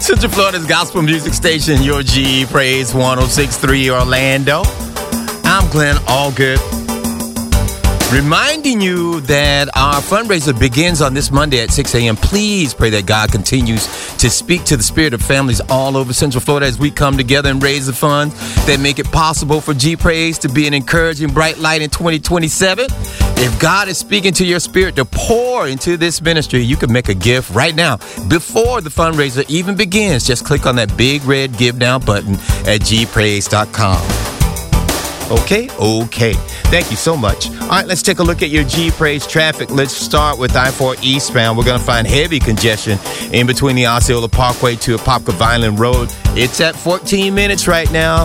Central Florida's gospel music station, your G Praise 106.3 Orlando. I'm Glenn Allgood, reminding you that our fundraiser begins on this Monday at 6 a.m. Please pray that God continues to speak to the spirit of families all over Central Florida as we come together and raise the funds that make it possible for G Praise to be an encouraging bright light in 2027. If God is speaking to your spirit to pour into this ministry, you can make a gift right now before the fundraiser even begins. Just click on that big red Give Now button at gpraise.com. Okay. Thank you so much. All right, let's take a look at your G Praise traffic. Let's start with I-4 eastbound. We're going to find heavy congestion in between the Osceola Parkway to Apopka Vineland Road. It's at 14 minutes right now.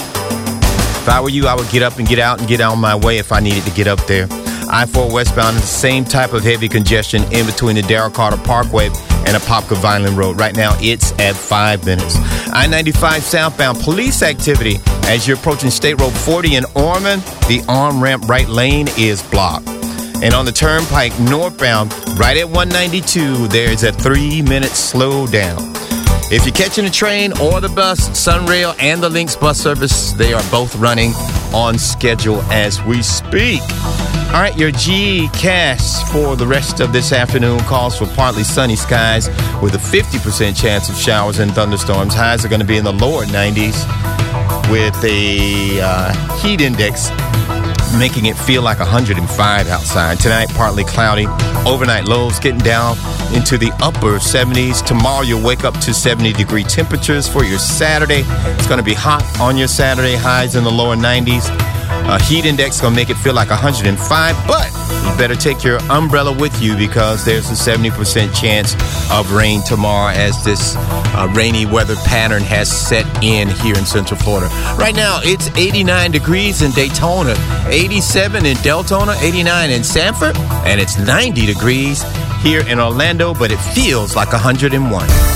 If I were you, I would get up and get out and get on my way if I needed to get up there. I-4 westbound is the same type of heavy congestion in between the Darrell Carter Parkway and Apopka Vineland Road. Right now, it's at 5 minutes. I-95 southbound, police activity as you're approaching State Road 40 in Ormond. The on-ramp right lane is blocked. And on the Turnpike northbound, right at 192, there's a 3-minute slowdown. If you're catching the train or the bus, Sunrail and the Lynx bus service, they are both running on schedule as we speak. All right, your Gcast for the rest of this afternoon calls for partly sunny skies with a 50% chance of showers and thunderstorms. Highs are going to be in the lower 90s with a heat index making it feel like 105 outside. Tonight, partly cloudy. Overnight lows getting down into the upper 70s. Tomorrow, you'll wake up to 70-degree temperatures for your Saturday. It's going to be hot on your Saturday. Highs in the lower 90s. Heat index going to make it feel like 105, but you better take your umbrella with you because there's a 70% chance of rain tomorrow as this rainy weather pattern has set in here in Central Florida. Right now, it's 89 degrees in Daytona, 87 in Deltona, 89 in Sanford, and it's 90 degrees here in Orlando, but it feels like 101.